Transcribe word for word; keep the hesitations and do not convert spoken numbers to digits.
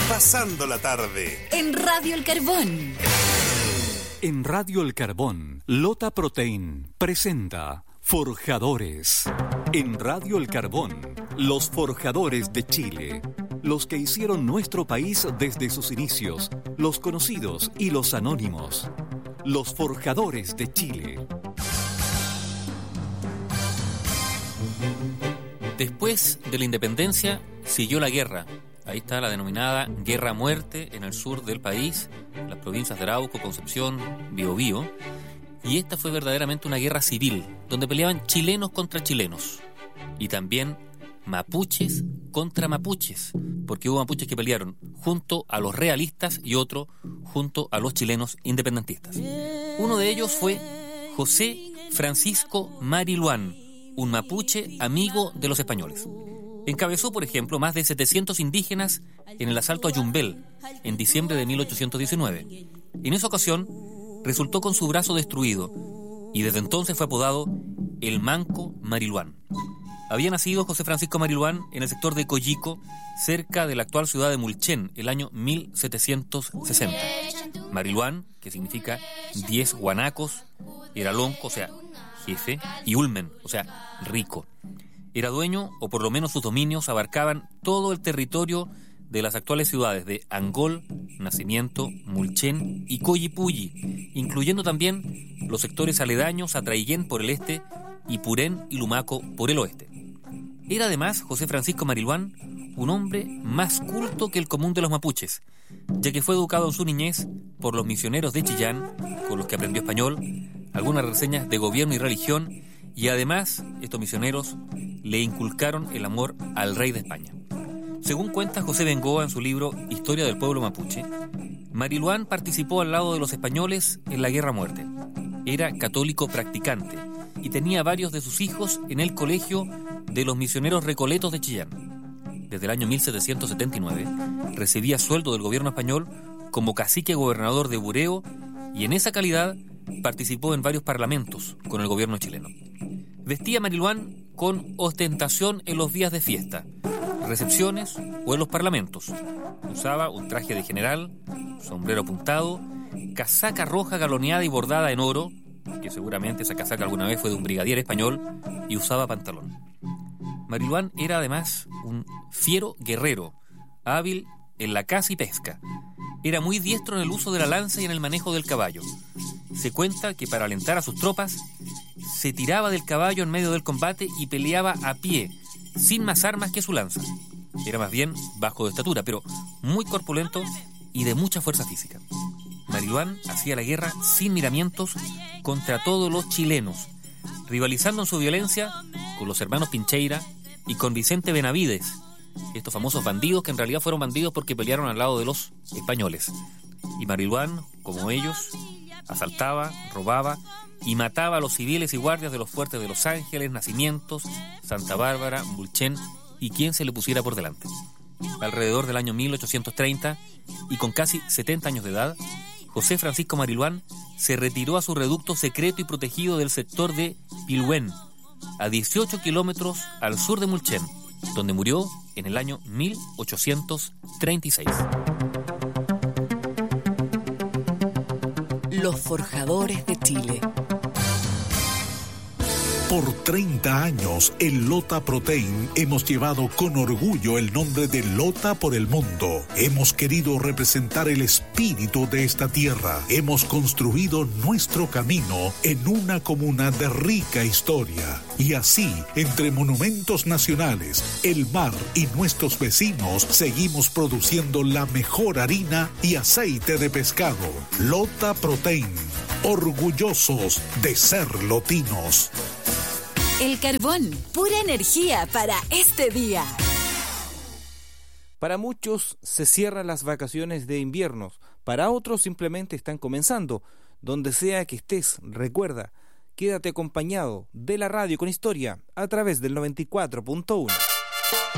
Pasando la tarde. En Radio El Carbón. En Radio El Carbón, Lota Protein presenta Forjadores. En Radio El Carbón, los forjadores de Chile. Los que hicieron nuestro país desde sus inicios, los conocidos y los anónimos. Los forjadores de Chile. Después de la independencia, siguió la guerra. Ahí está la denominada Guerra a Muerte en el sur del país, las provincias de Arauco, Concepción, Biobío. Y esta fue verdaderamente una guerra civil, donde peleaban chilenos contra chilenos. Y también mapuches contra mapuches, porque hubo mapuches que pelearon junto a los realistas y otro junto a los chilenos independentistas. Uno de ellos fue José Francisco Mariluán, un mapuche amigo de los españoles. Encabezó, por ejemplo, más de setecientos indígenas en el asalto a Yumbel en diciembre de mil ochocientos diecinueve. En esa ocasión resultó con su brazo destruido y desde entonces fue apodado el Manco Mariluán. Había nacido José Francisco Mariluán en el sector de Coyico, cerca de la actual ciudad de Mulchen, el año mil setecientos sesenta. Mariluán, que significa diez guanacos, era lonco, o sea, jefe, y ulmen, o sea, rico. Era dueño, o por lo menos sus dominios abarcaban todo el territorio de las actuales ciudades de Angol, Nacimiento, Mulchen y Coyipulli, incluyendo también los sectores aledaños a Traiguén por el este y Purén y Lumaco por el oeste. Era además José Francisco Mariluán un hombre más culto que el común de los mapuches, ya que fue educado en su niñez por los misioneros de Chillán, con los que aprendió español, algunas reseñas de gobierno y religión, y además estos misioneros le inculcaron el amor al rey de España. Según cuenta José Bengoa en su libro Historia del Pueblo Mapuche, Mariluán participó al lado de los españoles en la Guerra a Muerte. Era católico practicante y tenía varios de sus hijos en el colegio de los misioneros recoletos de Chillán. Desde el año mil setecientos setenta y nueve recibía sueldo del gobierno español como cacique gobernador de Bureo y en esa calidad participó en varios parlamentos con el gobierno chileno. Vestía Mariluán con ostentación en los días de fiesta, recepciones o en los parlamentos. Usaba un traje de general, sombrero apuntado, casaca roja galoneada y bordada en oro, que seguramente esa casaca alguna vez fue de un brigadier español, y usaba pantalón. Mariluán era además un fiero guerrero, hábil en la caza y pesca. Era muy diestro en el uso de la lanza y en el manejo del caballo. Se cuenta que para alentar a sus tropas se tiraba del caballo en medio del combate y peleaba a pie, sin más armas que su lanza. Era más bien bajo de estatura, pero muy corpulento y de mucha fuerza física. Mariluán hacía la guerra sin miramientos contra todos los chilenos, rivalizando en su violencia con los hermanos Pincheira y con Vicente Benavides, estos famosos bandidos que en realidad fueron bandidos porque pelearon al lado de los españoles. Y Mariluán, como ellos, asaltaba, robaba y mataba a los civiles y guardias de los fuertes de Los Ángeles, Nacimientos, Santa Bárbara, Mulchen y quien se le pusiera por delante. Alrededor del año mil ochocientos treinta y con casi setenta años de edad, José Francisco Mariluán se retiró a su reducto secreto y protegido del sector de Pilhuén, a dieciocho kilómetros al sur de Mulchen, donde murió en el año mil ochocientos treinta y seis. Los forjadores de Chile. Por treinta años, en Lota Protein hemos llevado con orgullo el nombre de Lota por el mundo. Hemos querido representar el espíritu de esta tierra. Hemos construido nuestro camino en una comuna de rica historia. Y así, entre monumentos nacionales, el mar y nuestros vecinos, seguimos produciendo la mejor harina y aceite de pescado. Lota Protein, orgullosos de ser lotinos. El Carbón, pura energía para este día. Para muchos se cierran las vacaciones de invierno, para otros simplemente están comenzando. Donde sea que estés, recuerda, quédate acompañado de la radio con historia a través del noventa y cuatro punto uno.